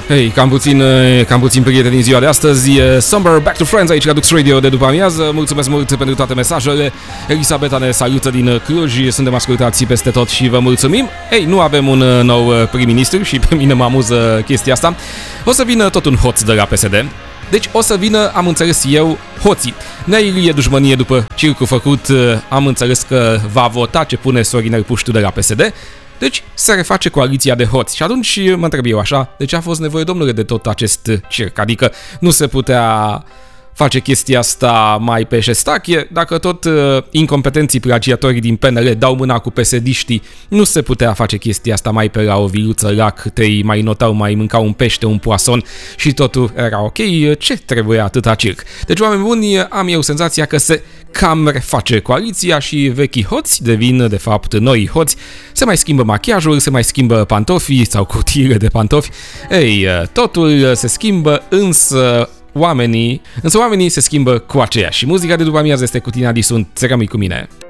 Hei, cam puțin prieteni din ziua de astăzi. Summer Back to Friends aici la Dux Radio de după amiază. Mulțumesc mult pentru toate mesajele. Elisabeta ne salută din Cluj. Suntem ascultați peste tot și vă mulțumim. Ei, nu avem un nou prim-ministru și pe mine mă amuză chestia asta. O să vină tot un hoț de la PSD. Deci o să vină, am înțeles eu, hoții. Nea Ilie dușmănie după circul făcut, am înțeles că va vota ce pune Sorinel Puștu de la PSD. Deci se reface coaliția de hoți. Și atunci mă întreb eu așa, de ce a fost nevoie, domnule, de tot acest circ? Adică nu se putea face chestia asta mai pe șestache? Dacă tot incompetenții plagiatorii din PNL dau mâna cu PSD-știi, nu se putea face chestia asta mai pe la o viluță lac, te mai notau, mai mâncau un pește, un poason și totul era ok? Ce trebuia atâta circ? Deci, oameni buni, am eu senzația că se cam reface coaliția și vechii hoți devin, de fapt, noi hoți. Se mai schimbă machiajul, se mai schimbă pantofii sau cutiile de pantofi. Ei, totul se schimbă, însă oamenii se schimbă cu aceea. Și muzica de după amiază este cu tine, Adi, sunt, să rămâi cu mine.